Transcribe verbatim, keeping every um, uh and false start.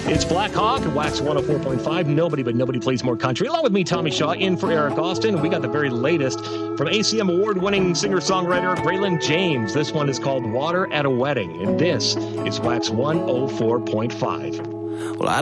It's Black Hawk, Wax one oh four point five. Nobody but nobody plays more country. Along with me, Tommy Shaw, in for Eric Austin. We got the very latest from A C M award-winning singer-songwriter Braylon James. This one is called Water at a Wedding, and this is Wax one oh four point five. Well, I